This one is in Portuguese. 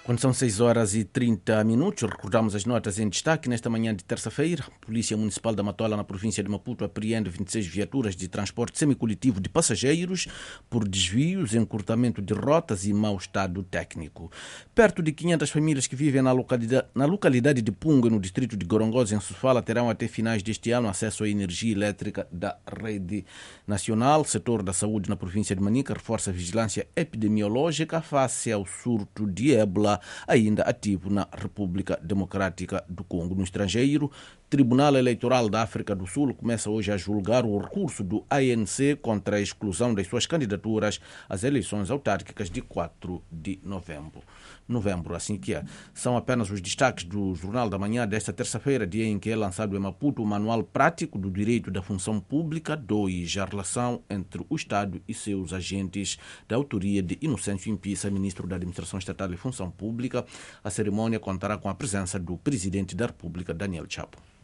Quando são 6 horas e 30 minutos, recordamos as notas em destaque. Nesta manhã de terça-feira, a Polícia Municipal da Matola, na província de Maputo, apreende 26 viaturas de transporte semicoletivo de passageiros por desvios, encurtamento de rotas e mau estado técnico. Perto de 500 famílias que vivem na localidade de Punga, no distrito de Gorongosa, em Sofala, terão até finais deste ano acesso à energia elétrica da rede nacional. O setor da saúde na província de Manica reforça a vigilância epidemiológica face ao surto de ébola ainda ativo na República Democrática do Congo. No estrangeiro, o Tribunal Eleitoral da África do Sul começa hoje a julgar o recurso do ANC contra a exclusão das suas candidaturas às eleições autárquicas de 4 de novembro, assim que é. São apenas os destaques do Jornal da Manhã desta terça-feira, dia em que é lançado em Maputo o Manual Prático do Direito da Função Pública 2, a relação entre o Estado e seus agentes, da autoria de Inocêncio Impissa, ministro da Administração Estatal e Função Pública. A cerimônia contará com a presença do Presidente da República, Daniel Chapo.